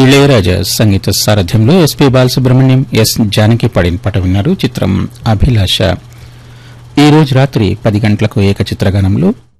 ఇళయరాజా సంగీత సారథ్యంలో SP Balasubrahmanyam yes Janaki పాడిన పాట విన్నారు. చిత్రం అభిలాష. ఈ రోజు రాత్రి 10 గంటలకు ఏకచిత్రగానంలో